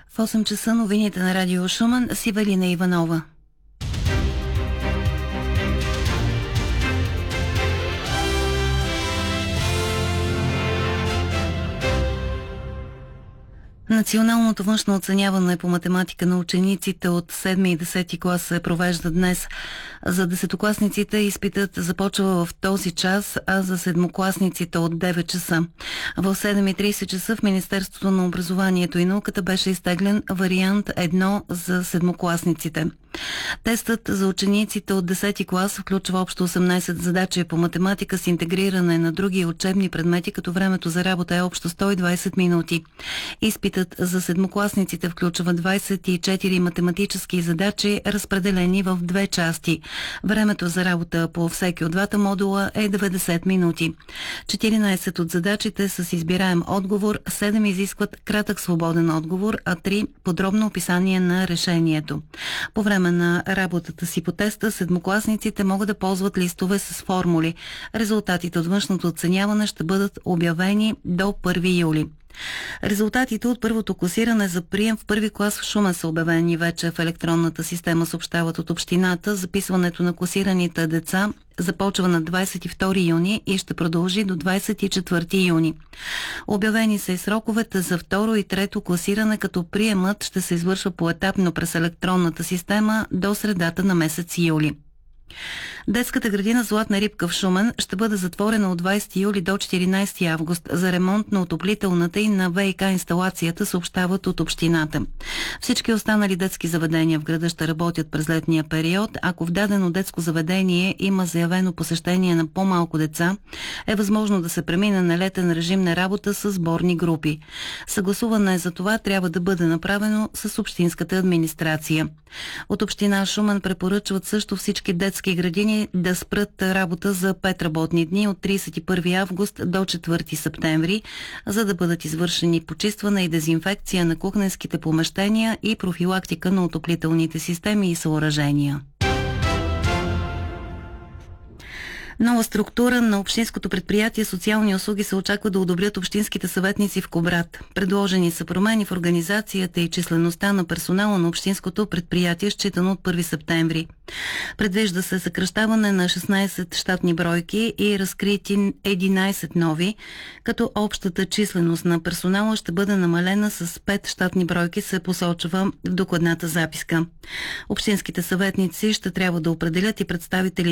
В 8 часа новините на Радио Шуман с Ивелина Иванова. Националното външно оценяване по математика на учениците от 7 и 10 клас се провежда днес. За десетокласниците изпитът започва в този час, а за седмокласниците от 9 часа. В 7:30 часа в Министерството на образованието и науката беше изтеглен вариант 1 за седмокласниците. Тестът за учениците от 10 клас включва общо 18 задачи по математика с интегриране на други учебни предмети, като времето за работа е общо 120 минути. Изпитът за седмокласниците включва 24 математически задачи, разпределени в две части. Времето за работа по всеки от двата модула е 90 минути. 14 от задачите с избираем отговор, 7 изискват кратък свободен отговор, а 3 подробно описание на решението. По време на работата си по теста, седмокласниците могат да ползват листове с формули. Резултатите от външното оценяване ще бъдат обявени до 1 юли. Резултатите от първото класиране за прием в първи клас в Шумен са обявени вече в електронната система, съобщават от общината. Записването на класираните деца започва на 22 юни и ще продължи до 24 юни. Обявени са и сроковете за второ и трето класиране, като приемът ще се извършва поетапно през електронната система до средата на месец юли. Детската градина Златна рибка в Шумен ще бъде затворена от 20 юли до 14 август за ремонт на отоплителната и на ВиК инсталацията, съобщават от общината. Всички останали детски заведения в града ще работят през летния период. Ако в дадено детско заведение има заявено посещение на по-малко деца, е възможно да се премине на летен режим на работа с сборни групи. Съгласуване за това трябва да бъде направено с общинската администрация. От община Шумен препоръчват също всички детски градини да спрат работа за 5 работни дни от 31 август до 4 септември, за да бъдат извършени почистване и дезинфекция на кухненските помещения и профилактика на отоплителните системи и съоръжения. Нова структура на общинското предприятие социални услуги се очаква да одобрят общинските съветници в Кубрат. Предложени са промени в организацията и числеността на персонала на общинското предприятие, считано от 1 септември. Предвижда се съкращаване на 16 щатни бройки и разкрити 11 нови, като общата численост на персонала ще бъде намалена с 5 щатни бройки, се посочва в докладната записка. Общинските съветници ще трябва да определят и представители